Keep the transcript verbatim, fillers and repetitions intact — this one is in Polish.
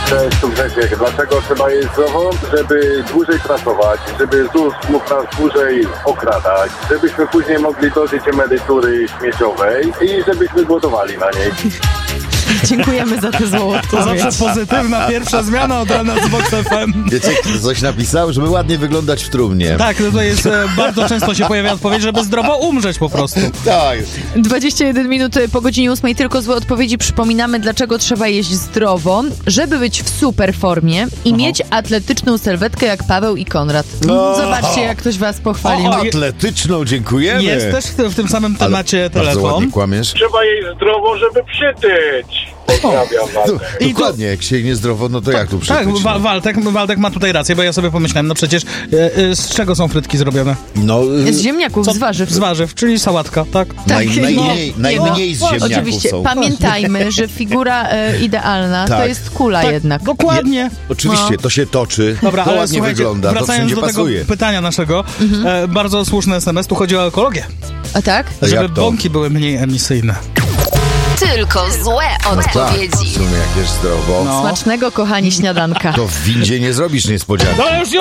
Cześć, tu Grzesiek. Dlaczego trzeba jeść zdrowo? Żeby dłużej pracować, żeby Z U S mógł nas dłużej okradać, żebyśmy później mogli dożyć emerytury śmieciowej i żebyśmy głodowali na niej. Dziękujemy za tę złą To odpowiedź. zawsze pozytywna pierwsza zmiana od rana z Vox F M. Wiecie, kto coś napisał? Żeby ładnie wyglądać w trumnie. Tak, to jest e, bardzo często się pojawia odpowiedź, żeby zdrowo umrzeć po prostu. Tak. dwadzieścia jeden minut po godzinie ósmej, tylko złe odpowiedzi. Przypominamy, dlaczego trzeba jeść zdrowo, żeby być w super formie i mieć atletyczną sylwetkę jak Paweł i Konrad. No. Zobaczcie, jak ktoś was pochwalił. O, o, je- Atletyczną, dziękujemy. Jest też w tym samym Ale temacie bardzo telefon. ładnie kłamiesz. Trzeba jeść zdrowo, żeby przytyć. Pozdrawiam To, was. I to- dokładnie, jak się niezdrowo, no to jak tu Tak, przytyć? Wa- Waldek, Waldek ma tutaj rację, bo ja sobie pomyślałem, no przecież e, e, z czego są frytki zrobione? No, y, Z ziemniaków, Co- z warzyw. Z warzyw, czyli sałatka, tak? naj, Tak, najmniej, no, najmniej z no, ziemniaków Oczywiście, są. pamiętajmy, że figura e, idealna to Tak. jest kula Tak, jednak. Dokładnie. Oczywiście, No. to się toczy, Dobra, to ale ładnie słuchajcie, wygląda, to wracając wszędzie do pasuje. tego pytania naszego, e, bardzo słuszny es em es, tu chodzi o ekologię, A tak? A żeby jak to? bąki były mniej emisyjne. Tylko złe Tak, w odpowiedzi. sumie jak jesz zdrowo, No. Smacznego, kochani, śniadanka. to w windzie nie zrobisz niespodzianki. No już